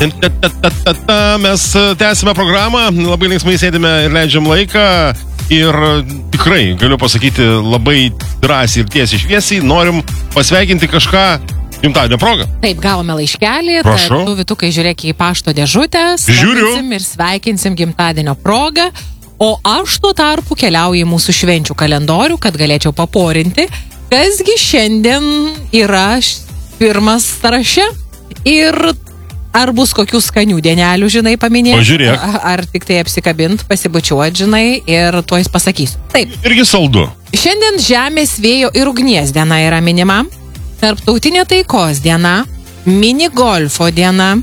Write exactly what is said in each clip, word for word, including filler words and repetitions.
Mes tęsime programą, labai linksmai sėdime ir leidžiam laiką ir tikrai, galiu pasakyti, labai drąsiai ir tiesiai šviesiai norim pasveikinti kažką gimtadienio progą. Taip, gavome laiškelį, Prašau. tu Vytukai žiūrėk į pašto dėžutę, Žiūriu. skambinsim ir sveikinsim gimtadienio progą, o aš tuo tarpu keliauju į mūsų švenčių kalendorių, kad galėčiau paporinti, kasgi šiandien yra pirmas sąraše ir ar bus kokių skanių dienelių, žinai, paminėti. Pažiūrėk. Ar tik tai apsikabint, pasibučiuot, žinai, ir tuoj pasakysiu. Taip. Irgi saldu. Šiandien Žemės, vėjo ir ugnies diena yra minima, Tarptautinė taikos diena, mini golfo diena,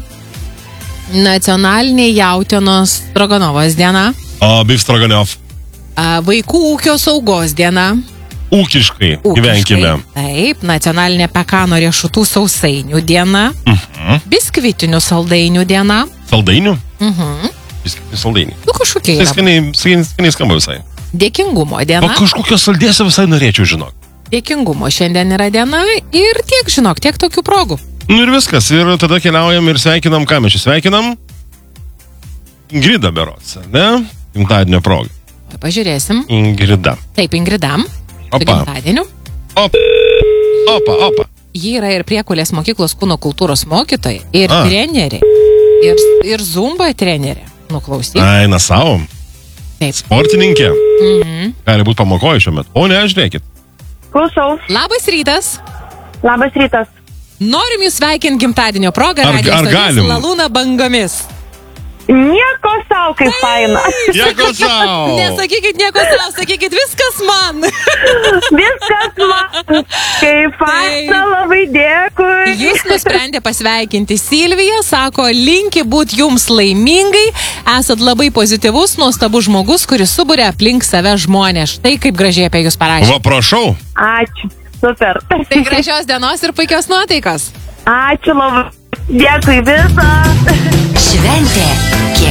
Nacionalinė jautienos Stroganovos diena, O, Beef Stroganov. a, Vaikų ūkio saugos diena, Ūkiškai, ūkiškai, gyvenkime. taip, Nacionalinė pekano riešutų sausainių diena, Mhm. biskvitinių saldainių diena, Saldainių? mhm. Biskvitinių saldainių. nu kažkokie Tai yra. skaniai, skaniai, skaniai skamba visai. Dėkingumo O diena, kažkokios saldėse visai norėčiau žinok. dėkingumo šiandien yra diena ir tiek, žinok, tiek tokių progų. Nu ir viskas. Ir tada keliaujam ir sveikinam, ką mes čia sveikinam? Ingrida berots, ne? Gimtadienio proga. Pažiūrėsim. Ingrida. Taip, Ingridam. Su Opa. gimtadieniu. Opa, opa, opa. Ji yra ir Priekulės mokyklos kūno kultūros mokytoja, ir A. trenerė, ir, ir zumba trenerė. Nuklausyk. Eina savo. Taip. Sportininkė. Mhm. Gali būti pamokoju šiuo metu. O ne, žiūrėkit. Klausau. Labas rytas. Labas rytas. Norim jūs sveikinti gimtadienio progą. Ar- radijo ar stotis galim? Lalūna bangomis. Nieko savo, kaip faina. Nieko sau. Nesakykit nieko savo, sakykit viskas man. Viskas man. Kaip faina, labai dėkui. Jūs nusprendė pasveikinti Silviją, sako, linki būti jums laimingai, esat labai pozityvus, nuostabus žmogus, kuris suburia aplink save žmonės. Štai kaip gražiai apie jūs parašė. Va, prašau. Ačiū. Super. Tai gražios dienos ir puikios nuotaikos. Ačiū labai. Dėkui visą. Šventė.